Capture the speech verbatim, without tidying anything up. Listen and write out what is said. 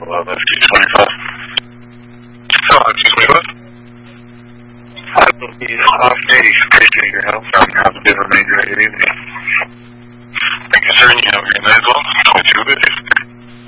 eleven two twenty-five. Oh, two twenty-five? I will be off day. Appreciate your help. Have a good remainder of your evening. Thank you, sir. And you have a good night as well. twenty-two,